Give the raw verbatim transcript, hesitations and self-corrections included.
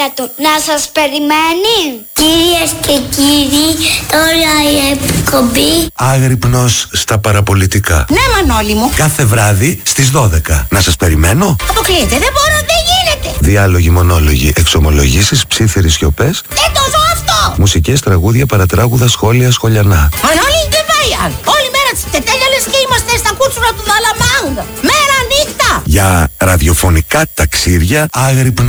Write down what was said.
δεκατού να σας περιμένει. Κυρίες και κύριοι, τώρα η εκπομπή Άγρυπνος στα παραπολιτικά. Ναι, Μανώλη μου. Κάθε βράδυ στις δώδεκα. Να σας περιμένω. Αποκλείεται, δεν μπορώ, δεν γίνεται. Διάλογοι, μονόλογοι, εξομολογήσεις, ψίθυρες σιωπές. Δεν το ζω αυτό. Μουσικές, τραγούδια, παρατράγουδα, σχόλια, σχολιανά. Μανώλη, δεν πάει άλλο. Όλη μέρα της τετέλια λες και είμαστε στα κούτσουρα του Δαλαμάγκα. Μέρα νύχτα. Για ραδιοφωνικά ταξίδια, άγρυπνος